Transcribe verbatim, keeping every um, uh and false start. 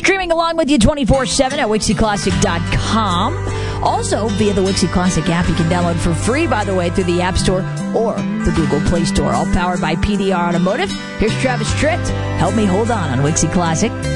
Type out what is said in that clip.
Streaming along with you twenty-four seven at Wixie Classic dot com. Also, via the Wixie Classic app, you can download for free, by the way, through the App Store or the Google Play Store. All powered by P D R Automotive. Here's Travis Tritt. Help me hold on on Wixie Classic.